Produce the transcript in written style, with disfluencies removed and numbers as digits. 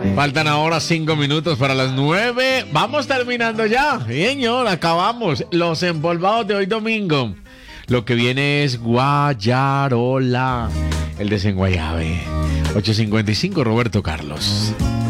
Faltan ahora 5 minutos para las 9. Vamos terminando ya. Bien, señor, acabamos. Los empolvados de hoy domingo. Lo que viene es Guayarola. El desenguayabe. 8:55, Roberto Carlos.